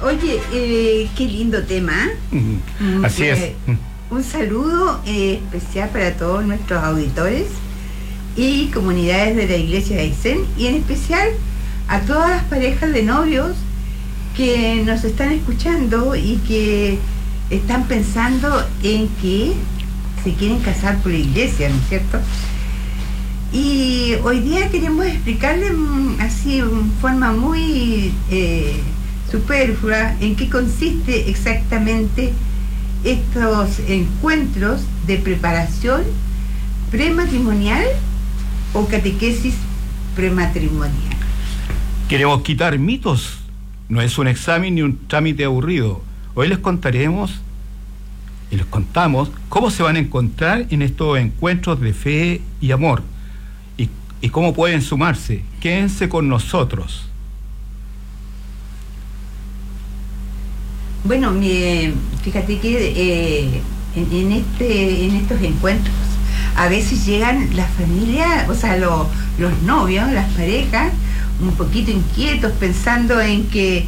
Oye, qué lindo tema. Así es. Un saludo especial para todos nuestros auditores y comunidades de la iglesia de Aysén, y en especial a todas las parejas de novios que nos están escuchando y que están pensando en que se quieren casar por la iglesia, ¿no es cierto? Y hoy día queremos explicarles así en forma muy superflua en qué consiste exactamente estos encuentros de preparación prematrimonial o catequesis prematrimonial. Queremos quitar mitos. No es un examen ni un trámite aburrido. Hoy les contaremos y les contamos cómo se van a encontrar en estos encuentros de fe y amor y cómo pueden sumarse. Quédense con nosotros. Bueno, fíjate que en estos encuentros a veces llegan las familias, o sea, los novios, las parejas, un poquito inquietos, pensando en que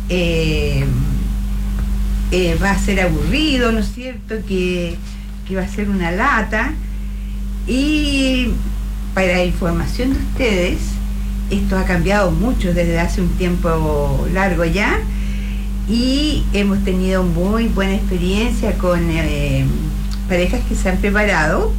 va a ser aburrido, ¿no es cierto?, que va a ser una lata. Y para información de ustedes, esto ha cambiado mucho desde hace un tiempo largo ya, y hemos tenido muy buena experiencia con parejas que se han preparado,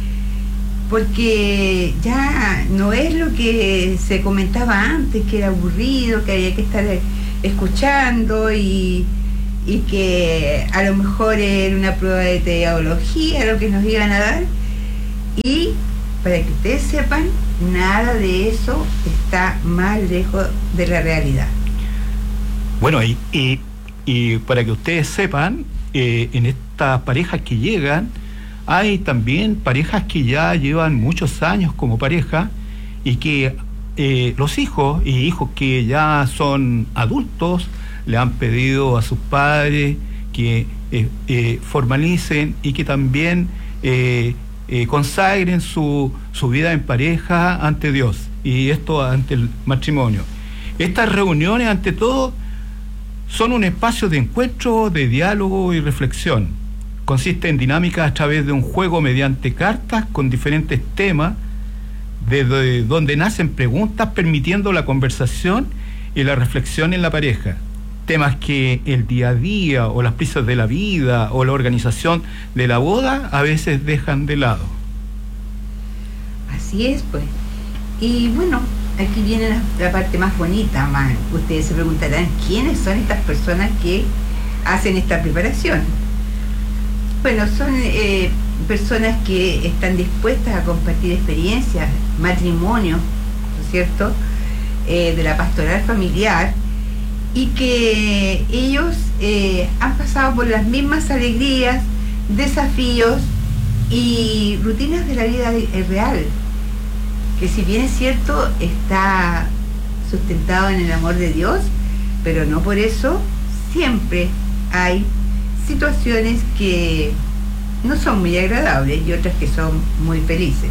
porque ya no es lo que se comentaba antes, que era aburrido, que había que estar escuchando y que a lo mejor era una prueba de teología lo que nos iban a dar. Y para que ustedes sepan, nada de eso está más lejos de la realidad. Bueno, y para que ustedes sepan, en estas parejas que llegan, hay también parejas que ya llevan muchos años como pareja y que los hijos que ya son adultos le han pedido a sus padres que formalicen y que también consagren su vida en pareja ante Dios, y esto ante el matrimonio. Estas reuniones, ante todo, son un espacio de encuentro, de diálogo y reflexión. Consiste en dinámicas a través de un juego mediante cartas con diferentes temas, desde donde nacen preguntas permitiendo la conversación y la reflexión en la pareja. Temas que el día a día o las prisas de la vida o la organización de la boda a veces dejan de lado. Así es, pues. Y bueno, aquí viene la parte más bonita, ustedes se preguntarán, ¿quiénes son estas personas que hacen esta preparación? Bueno, son personas que están dispuestas a compartir experiencias, matrimonios, ¿no es cierto?, de la pastoral familiar, y que ellos han pasado por las mismas alegrías, desafíos y rutinas de la vida real, que si bien es cierto está sustentado en el amor de Dios, pero no por eso siempre hay situaciones que no son muy agradables y otras que son muy felices.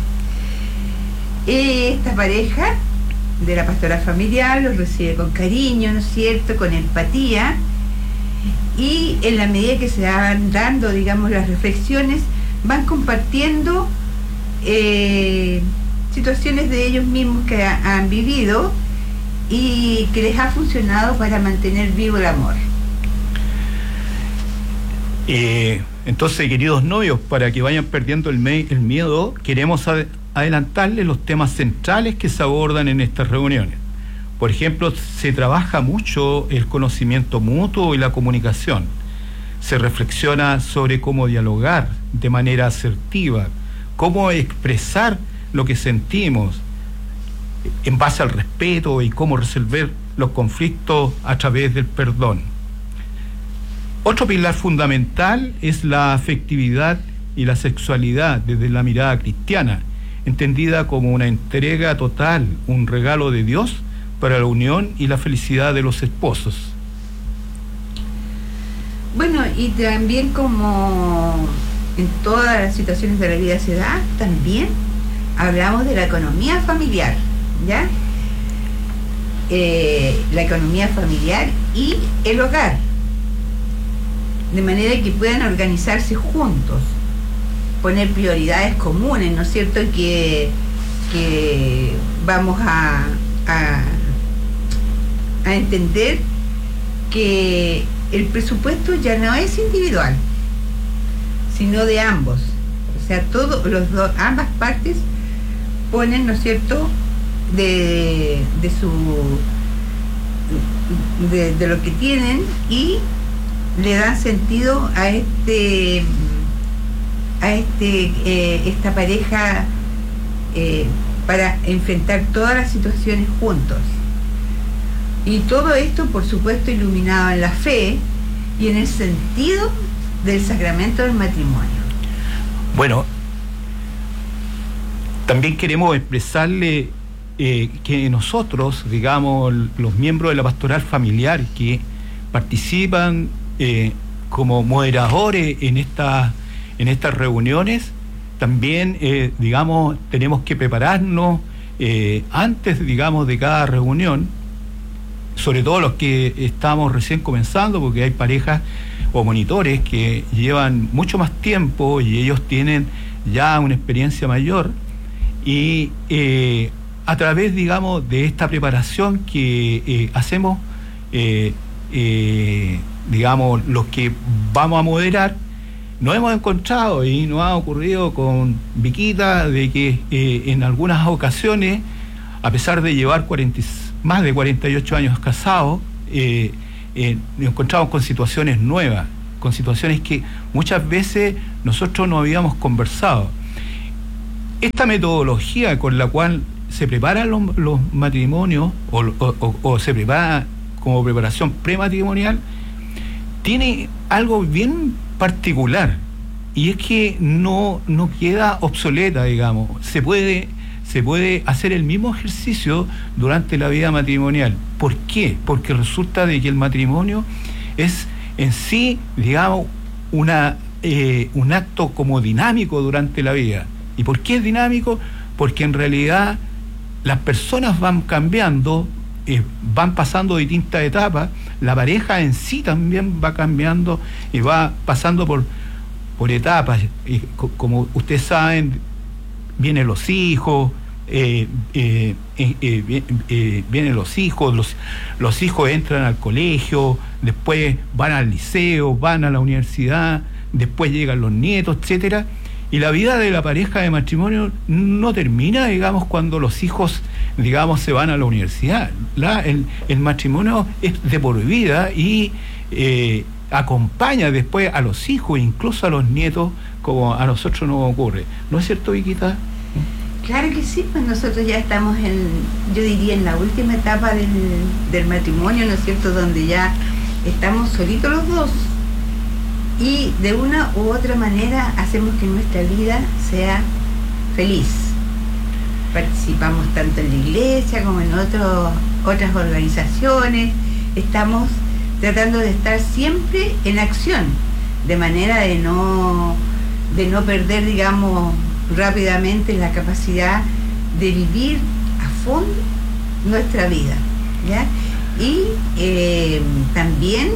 Esta pareja de la pastoral familiar los recibe con cariño, ¿no es cierto?, con empatía, y en la medida que se van dando, digamos, las reflexiones, van compartiendo situaciones de ellos mismos que han vivido y que les ha funcionado para mantener vivo el amor. Entonces, queridos novios, para que vayan perdiendo el miedo, queremos adelantarles los temas centrales que se abordan en estas reuniones. Por ejemplo, se trabaja mucho el conocimiento mutuo y la comunicación. Se reflexiona sobre cómo dialogar de manera asertiva, cómo expresar lo que sentimos en base al respeto y cómo resolver los conflictos a través del perdón. Otro pilar fundamental es la afectividad y la sexualidad desde la mirada cristiana, entendida como una entrega total, un regalo de Dios para la unión y la felicidad de los esposos. Bueno, y también, como en todas las situaciones de la vida se da, también hablamos de la economía familiar, ¿ya? la economía familiar y el hogar, de manera que puedan organizarse juntos, poner prioridades comunes, ¿no es cierto? Que vamos a entender que el presupuesto ya no es individual, sino de ambos. O sea, ambas partes ponen, ¿no es cierto?, de lo que tienen, y le dan sentido a esta pareja para enfrentar todas las situaciones juntos. Y todo esto, por supuesto, iluminado en la fe y en el sentido del sacramento del matrimonio. Bueno, también queremos expresarle que nosotros, digamos, los miembros de la pastoral familiar que participan como moderadores en estas reuniones, también, digamos, tenemos que prepararnos antes, digamos, de cada reunión, sobre todo los que estamos recién comenzando, porque hay parejas o monitores que llevan mucho más tiempo y ellos tienen ya una experiencia mayor, y a través, digamos, de esta preparación que hacemos, digamos, los que vamos a moderar, nos hemos encontrado y nos ha ocurrido con Viquita de que en algunas ocasiones, a pesar de llevar más de 48 años casados, nos encontramos con situaciones nuevas, con situaciones que muchas veces nosotros no habíamos conversado. Esta metodología con la cual se preparan los matrimonios o se prepara como preparación prematrimonial, tiene algo bien particular, y es que no queda obsoleta, digamos. Se puede hacer el mismo ejercicio durante la vida matrimonial. ¿Por qué? Porque resulta de que el matrimonio es en sí, digamos, un acto como dinámico durante la vida. ¿Y por qué es dinámico? Porque en realidad las personas van cambiando, van pasando distintas etapas, la pareja en sí también va cambiando y va pasando por etapas. Y como ustedes saben, vienen los hijos, vienen los hijos entran al colegio, después van al liceo, van a la universidad, después llegan los nietos, etcétera. Y la vida de la pareja de matrimonio no termina, digamos, cuando los hijos, digamos, se van a la universidad. El matrimonio es de por vida y acompaña después a los hijos, incluso a los nietos, como a nosotros nos ocurre. ¿No es cierto, Viquita? Claro que sí, pues nosotros ya estamos yo diría, en la última etapa del matrimonio, ¿no es cierto?, donde ya estamos solitos los dos. Y de una u otra manera hacemos que nuestra vida sea feliz. Participamos tanto en la iglesia como en otras organizaciones. Estamos tratando de estar siempre en acción, de manera de no perder, digamos, rápidamente la capacidad de vivir a fondo nuestra vida, ¿ya? Y también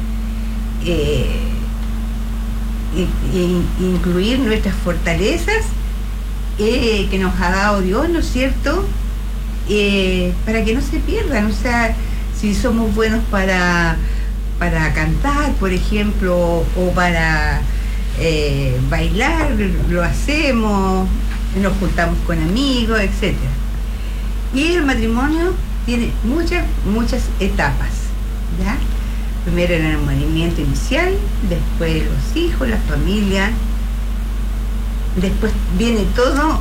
incluir nuestras fortalezas que nos ha dado Dios, ¿no es cierto?, para que no se pierdan. O sea, si somos buenos para cantar, por ejemplo, o para bailar, lo hacemos, nos juntamos con amigos, etc. Y el matrimonio tiene muchas etapas, ¿ya? Primero el enamoramiento inicial, después los hijos, la familia, después viene todo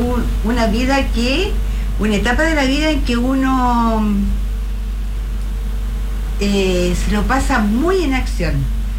una etapa de la vida en que uno se lo pasa muy en acción.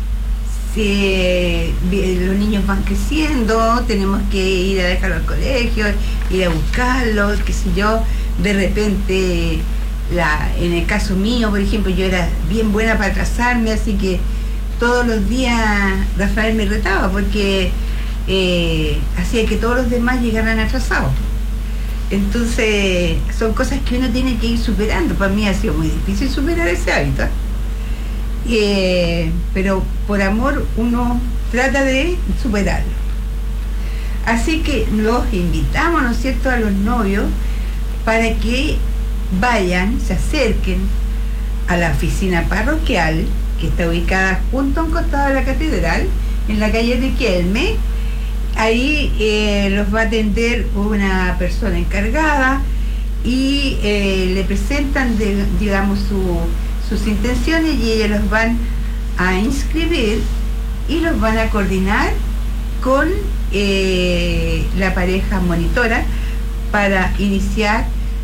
Los niños van creciendo, tenemos que ir a dejarlos al colegio, ir a buscarlos, qué sé yo. De repente, en el caso mío, por ejemplo, yo era bien buena para atrasarme, así que todos los días Rafael me retaba porque hacía que todos los demás llegaran atrasados. Entonces, son cosas que uno tiene que ir superando. Para mí ha sido muy difícil superar ese hábito. Pero por amor uno trata de superarlo. Así que los invitamos, ¿no es cierto?, a los novios para que vayan, se acerquen a la oficina parroquial, que está ubicada junto a un costado de la catedral, en la calle de Riquelme. Ahí los va a atender una persona encargada y le presentan, digamos, sus intenciones, y ellos los van a inscribir y los van a coordinar con la pareja monitora para iniciar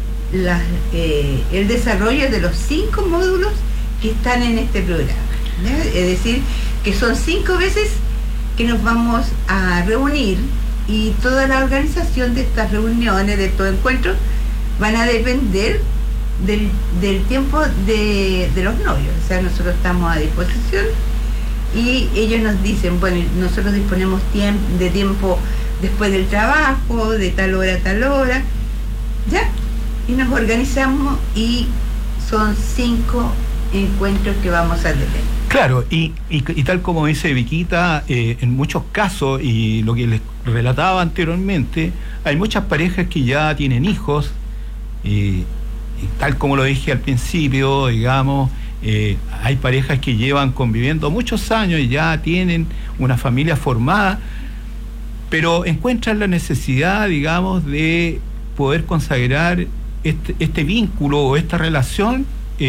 el desarrollo de los 5 módulos que están en este programa, ¿ya? Es decir, que son 5 veces que nos vamos a reunir, y toda la organización de estas reuniones, de estos encuentros, van a depender del tiempo de los novios. O sea, nosotros estamos a disposición y ellos nos dicen, bueno, nosotros disponemos de tiempo después del trabajo, de tal hora a tal hora, ¿ya? Y nos organizamos, y son 5 encuentros que vamos a tener. Claro, y tal como dice Viquita, en muchos casos, y lo que les relataba anteriormente, hay muchas parejas que ya tienen hijos, y tal como lo dije al principio, digamos, hay parejas que llevan conviviendo muchos años y ya tienen una familia formada, pero encuentran la necesidad, digamos, de poder consagrar este vínculo o esta relación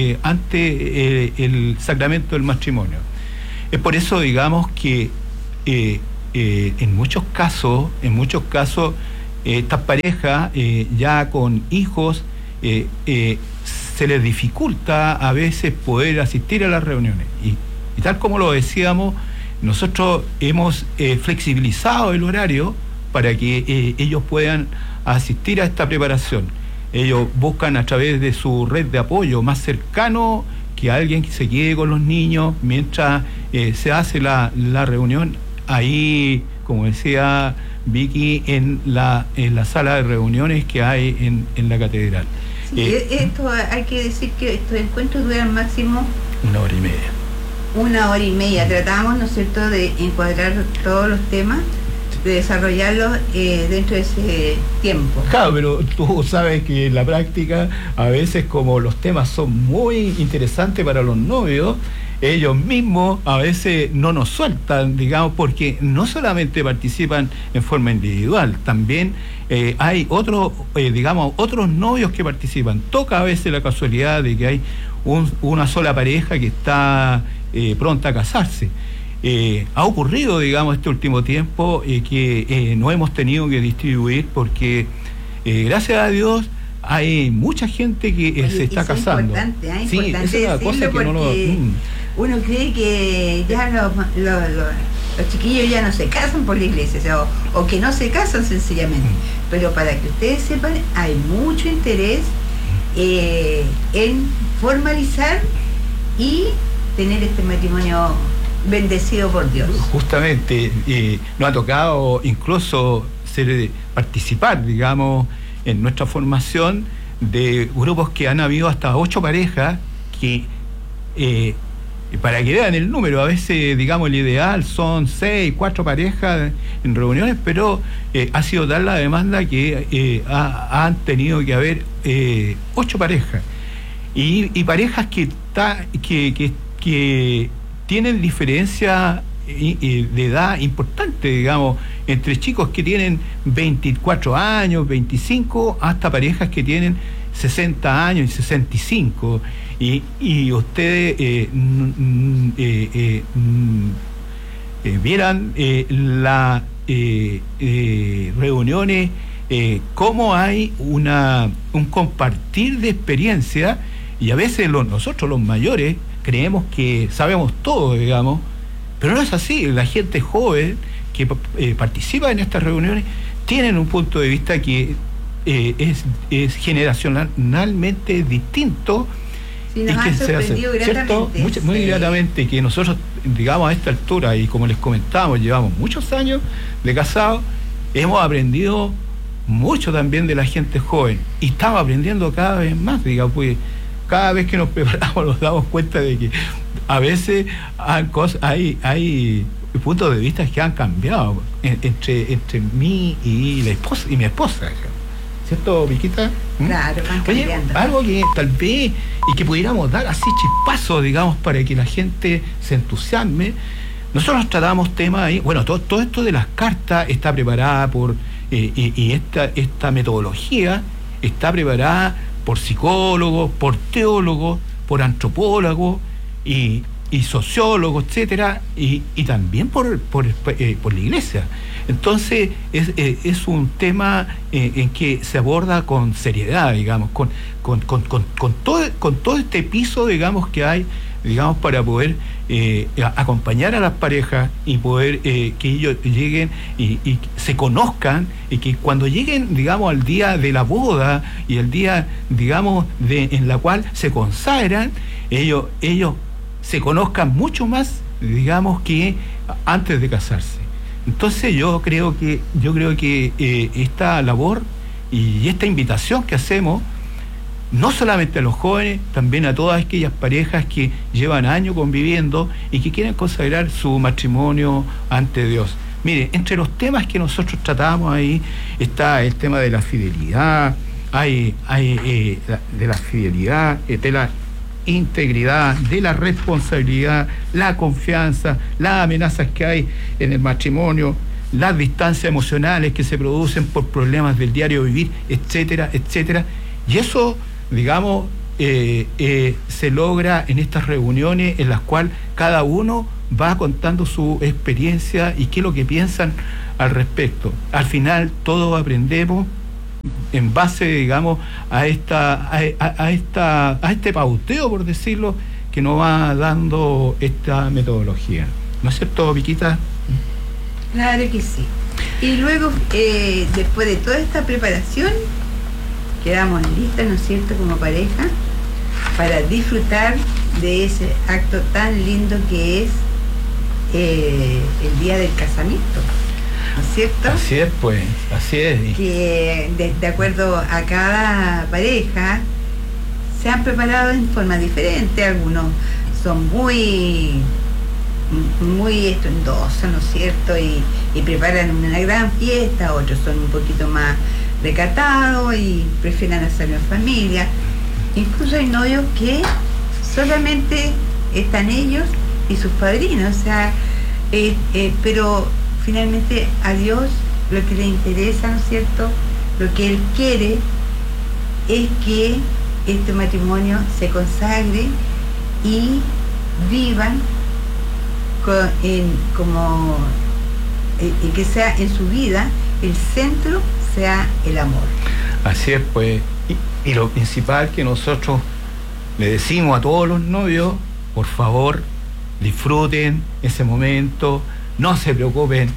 ante el sacramento del matrimonio. Es por eso, digamos, que en muchos casos estas parejas ya con hijos se les dificulta a veces poder asistir a las reuniones, y tal como lo decíamos, nosotros hemos flexibilizado el horario para que ellos puedan asistir a esta preparación. Ellos buscan a través de su red de apoyo más cercano que alguien que se quede con los niños mientras se hace la reunión ahí, como decía Vicky, en la sala de reuniones que hay en la catedral. Sí, esto hay que decir que estos encuentros duran máximo 1 hora y media. 1 hora y media. Tratamos, ¿no es cierto?, de encuadrar todos los temas, de desarrollarlos dentro de ese tiempo. Claro, pero tú sabes que en la práctica, a veces, como los temas son muy interesantes para los novios, ellos mismos a veces no nos sueltan, digamos, porque no solamente participan en forma individual, también hay otros novios que participan. Toca a veces la casualidad de que hay una sola pareja que está pronta a casarse. Ha ocurrido, digamos, este último tiempo que no hemos tenido que distribuir porque, gracias a Dios, hay mucha gente que se está casando. Es sí, importante esa es una cosa que no lo... Uno cree que ya los chiquillos ya no se casan por la iglesia, o que no se casan sencillamente. Pero para que ustedes sepan, hay mucho interés en formalizar y tener este matrimonio bendecido por Dios. Justamente, nos ha tocado incluso participar, digamos, en nuestra formación de grupos que han habido hasta 8 parejas que, para que vean el número, a veces, digamos, el ideal son 6, 4 parejas en reuniones, pero ha sido tal la demanda que han tenido que haber 8 parejas. Y parejas que tienen diferencia de edad importante, digamos, entre chicos que tienen 24 años, 25, hasta parejas que tienen 60 años y 65. Y ustedes vieran las reuniones, cómo hay un compartir de experiencia, y a veces nosotros los mayores creemos que sabemos todo, digamos, pero no es así. La gente joven que participa en estas reuniones tienen un punto de vista que es generacionalmente distinto. Sí, nos han sorprendido gratamente. Muy gratamente, que nosotros, digamos, a esta altura, y como les comentábamos, llevamos muchos años de casados, hemos aprendido mucho también de la gente joven, y estamos aprendiendo cada vez más, digamos, pues cada vez que nos preparamos nos damos cuenta de que a veces hay puntos de vista que han cambiado entre mí y la esposa y mi esposa, ¿cierto, Viquita? Claro, van cambiando. Oye, algo que tal vez y que pudiéramos dar así chispazos, digamos, para que la gente se entusiasme. Nosotros tratamos temas ahí, bueno, todo esto de las cartas está preparada por y esta metodología está preparada por psicólogos, por teólogos, por antropólogos y sociólogos, etcétera, y también por la iglesia. Entonces es un tema en que se aborda con seriedad, digamos, con todo este piso, digamos, que hay, digamos, para poder acompañar a las parejas y poder que ellos lleguen y se conozcan, y que cuando lleguen, digamos, al día de la boda y el día, digamos, en la cual se consagran, ellos se conozcan mucho más, digamos, que antes de casarse. Entonces yo creo que esta labor y esta invitación que hacemos, no solamente a los jóvenes, también a todas aquellas parejas que llevan años conviviendo y que quieren consagrar su matrimonio ante Dios. Mire, entre los temas que nosotros tratamos ahí está el tema de la fidelidad, de la fidelidad, de la integridad, de la responsabilidad, la confianza, las amenazas que hay en el matrimonio, las distancias emocionales que se producen por problemas del diario vivir, etcétera, etcétera. Y eso, digamos, se logra en estas reuniones en las cuales cada uno va contando su experiencia y qué es lo que piensan al respecto. Al final todos aprendemos en base, digamos, a este pauteo, por decirlo, que nos va dando esta metodología. ¿No es cierto, Viquita? Claro que sí. Y luego, después de toda esta preparación, quedamos listas, ¿no es cierto?, como pareja, para disfrutar de ese acto tan lindo que es el día del casamiento, ¿no es cierto? Así es, pues, así es. Que de acuerdo a cada pareja se han preparado en forma diferente. Algunos son muy estruendosos, ¿no es cierto? Y preparan una gran fiesta, otros son un poquito más recatados y prefieren hacerlo en familia. Incluso hay novios que solamente están ellos y sus padrinos, o sea, pero finalmente a Dios lo que le interesa, ¿no es cierto?, lo que Él quiere es que este matrimonio se consagre y vivan y que sea en su vida el centro sea el amor. Así es, pues, y lo principal que nosotros le decimos a todos los novios: por favor, disfruten ese momento, no se preocupen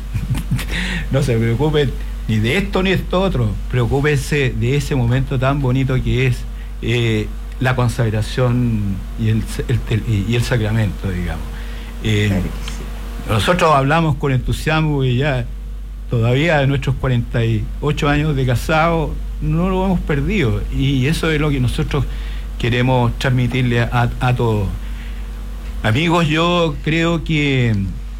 ni de esto ni de esto otro, preocúpense de ese momento tan bonito que es la consagración y el sacramento, digamos. Claro que sí. Nosotros hablamos con entusiasmo y ya todavía de nuestros 48 años de casado no lo hemos perdido, y eso es lo que nosotros queremos transmitirle a todos. Amigos, yo creo que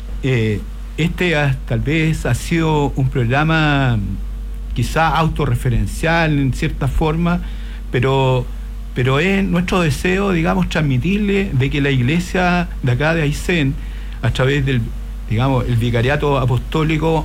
tal vez ha sido un programa quizá autorreferencial en cierta forma, pero es nuestro deseo, digamos, transmitirle de que la iglesia de acá de Aysén, a través del, digamos, el vicariato apostólico,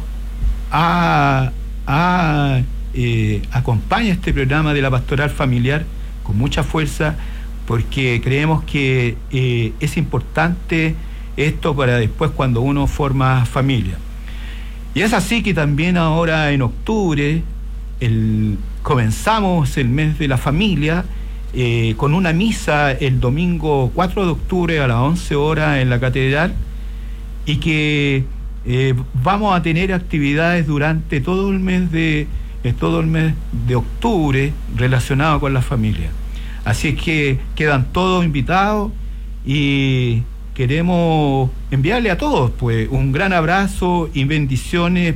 acompaña este programa de la pastoral familiar con mucha fuerza, porque creemos que es importante esto para después cuando uno forma familia. Y es así que también ahora en octubre comenzamos el mes de la familia con una misa el domingo 4 de octubre a las 11 horas en la catedral, y que vamos a tener actividades durante todo el mes de octubre relacionado con la familia. Así es que quedan todos invitados y queremos enviarle a todos, pues, un gran abrazo y bendiciones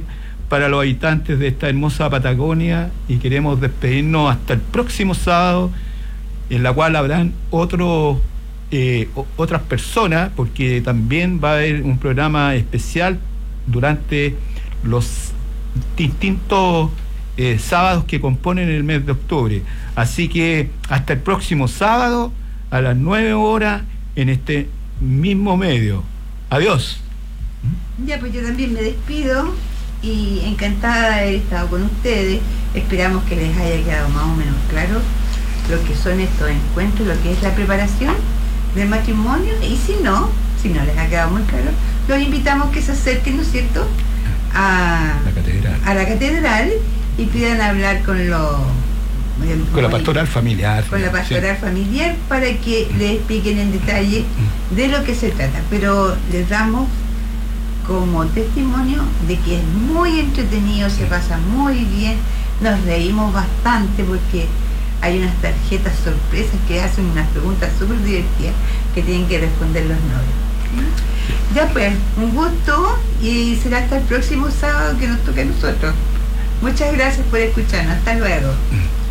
para los habitantes de esta hermosa Patagonia, y queremos despedirnos hasta el próximo sábado, en la cual habrán otras personas, porque también va a haber un programa especial durante los distintos sábados que componen el mes de octubre. Así que hasta el próximo sábado a las 9 horas en este mismo medio. Adiós. Ya, pues yo también me despido y encantada de haber estado con ustedes. Esperamos que les haya quedado más o menos claro lo que son estos encuentros, lo que es la preparación del matrimonio, y si no les ha quedado muy claro, los invitamos que se acerquen, ¿no es cierto?, a la catedral y pidan hablar con la pastoral familiar. Con la pastoral familiar, para que les expliquen en detalle de lo que se trata. Pero les damos como testimonio de que es muy entretenido, se pasa muy bien, nos reímos bastante porque hay unas tarjetas sorpresas que hacen unas preguntas súper divertidas que tienen que responder los novios. Ya pues, un gusto, y será hasta el próximo sábado que nos toque a nosotros. Muchas gracias por escucharnos. Hasta luego.